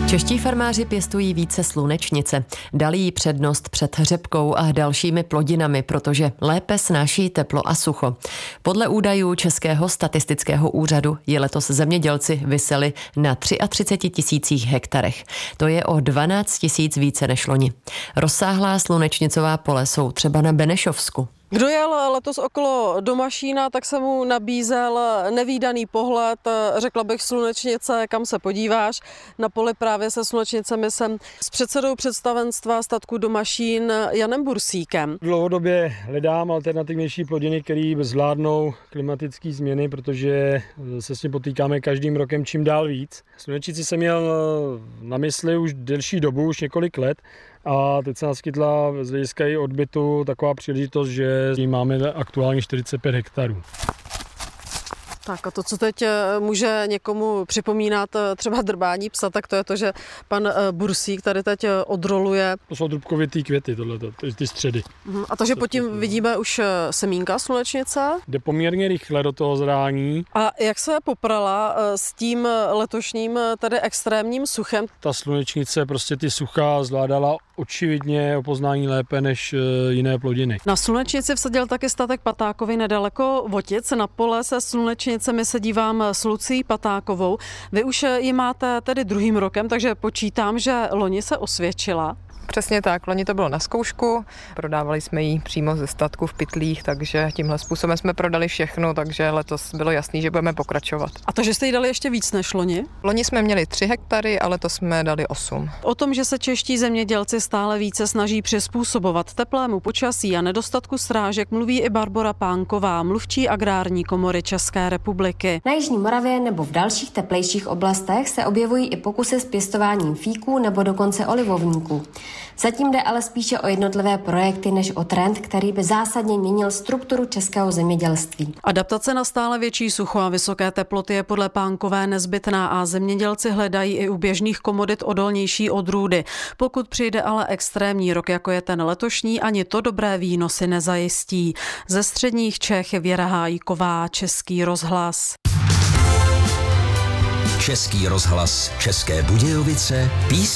Čeští farmáři pěstují více slunečnice. Dali jí přednost před řepkou a dalšími plodinami, protože lépe snáší teplo a sucho. Podle údajů Českého statistického úřadu je letos zemědělci viseli na 33 000 hektarech. To je o 12 000 více než loni. Rozsáhlá slunečnicová pole jsou třeba na Benešovsku. Kdo jel letos okolo Domašína, tak se mu nabízel nevídaný pohled, řekla bych slunečnice, kam se podíváš. Na poli právě se slunečnicemi jsem s předsedou představenstva statku Domašín Janem Bursíkem. Dlouhodobě hledám alternativnější plodiny, které zvládnou klimatické změny, protože se s tím potýkáme každým rokem čím dál víc. Slunečnici jsem měl na mysli už delší dobu, už několik let. A teď se naskytla z hlediska i odbytu taková příležitost, že máme aktuálně 45 hektarů. Tak a to, co teď může někomu připomínat třeba drbání psa, tak to je to, že pan Bursík tady teď odroluje. To jsou drubkovitý květy, ty středy. A to, že pod tím vidíme už semínka slunečnice. Jde poměrně rychle do toho zrání. A jak se poprala s tím letošním tedy extrémním suchem? Ta slunečnice prostě ty sucha zvládala očividně o poznání lépe než jiné plodiny. Na slunečnici vsadil taky statek Patákovi nedaleko Votic. Na pole se slunečnicemi se dívám s Lucí Patákovou. Vy už ji máte tedy druhým rokem, takže počítám, že loni se osvědčila. Přesně tak, loni to bylo na zkoušku, prodávali jsme ji přímo ze statku v pytlích, takže tímhle způsobem jsme prodali všechno, takže letos bylo jasný, že budeme pokračovat. A to, že jste jí dali ještě víc než loni? Loni jsme měli 3 hektary a letos jsme dali 8. O tom, že se čeští zemědělci stále více snaží přizpůsobovat teplému počasí a nedostatku srážek, mluví i Barbora Pánková, mluvčí Agrární komory České republiky. Na jižní Moravě nebo v dalších teplejších oblastech se objevují i pokusy s pěstováním fíků nebo dokonce olivovníků. Zatím jde ale spíše o jednotlivé projekty než o trend, který by zásadně měnil strukturu českého zemědělství. Adaptace na stále větší sucho a vysoké teploty je podle Pánkové nezbytná a zemědělci hledají i u běžných komodit odolnější odrůdy. Pokud přijde ale extrémní rok, jako je ten letošní, ani to dobré výnosy nezajistí. Ze středních Čech Věra Hájková, Český rozhlas. Český rozhlas České Budějovice,